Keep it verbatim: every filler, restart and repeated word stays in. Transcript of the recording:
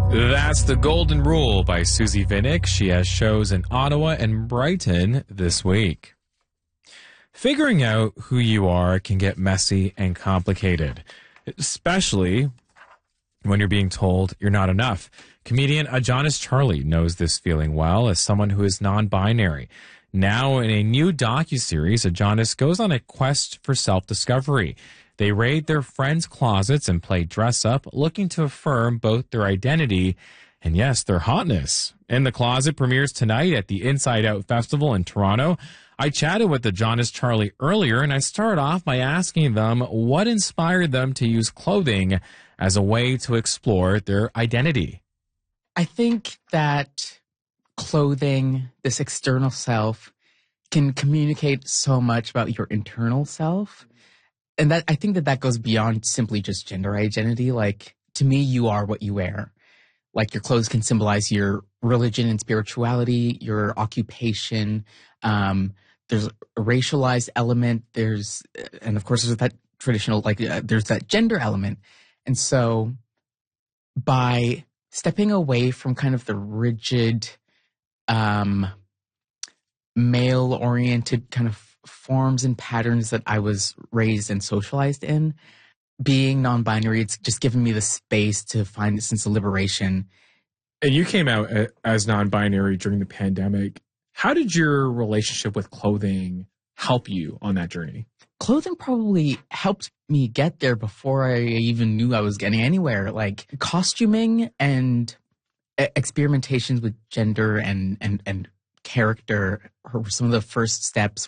That's The Golden Rule by Susie Vinnick. She has shows in Ottawa and Brighton this week. Figuring out who you are can get messy and complicated, especially when you're being told you're not enough. Comedian Adonis Charlie knows this feeling well as someone who is non-binary. Now, in a new docuseries, Adonis goes on a quest for self-discovery. They raid their friends' closets and play dress-up, looking to affirm both their identity and, yes, their hotness. In the Closet premieres tonight at the Inside Out Festival in Toronto. I chatted with Adonis Charlie earlier, and I started off by asking them what inspired them to use clothing as a way to explore their identity. I think that clothing, this external self, can communicate so much about your internal self. And that I think that that goes beyond simply just gender identity. Like, to me, you are what you wear. Like, your clothes can symbolize your religion and spirituality, your occupation. Um, there's a racialized element. There's, and of course, there's that traditional, like, uh, there's that gender element. And so by stepping away from kind of the rigid, um, male-oriented kind of forms and patterns that I was raised and socialized in, being non-binary, it's just given me the space to find a sense of liberation. And you came out as non-binary during the pandemic. How did your relationship with clothing help you on that journey? Clothing probably helped me get there before I even knew I was getting anywhere. Like, costuming and experimentations with gender and, and, and character were some of the first steps